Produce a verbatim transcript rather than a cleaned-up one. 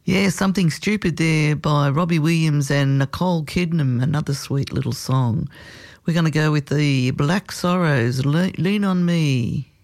Yeah, Something Stupid there by Robbie Williams and Nicole Kidman, another sweet little song. We're going to go with the Black Sorrows, Le- Lean on Me.